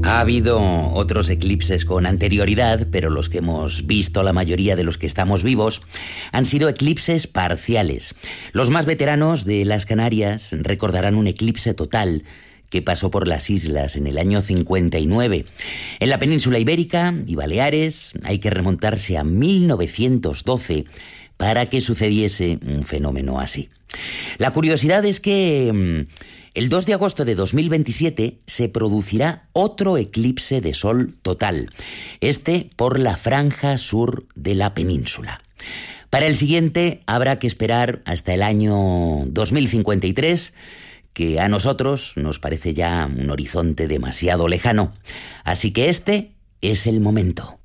Ha habido otros eclipses con anterioridad, pero los que hemos visto, la mayoría de los que estamos vivos, han sido eclipses parciales. Los más veteranos de las Canarias recordarán un eclipse total que pasó por las islas en el año 59. En la península Ibérica y Baleares hay que remontarse a 1912 para que sucediese un fenómeno así. La curiosidad es que el 2 de agosto de 2027 se producirá otro eclipse de sol total, este por la franja sur de la península. Para el siguiente habrá que esperar hasta el año 2053, que a nosotros nos parece ya un horizonte demasiado lejano. Así que este es el momento.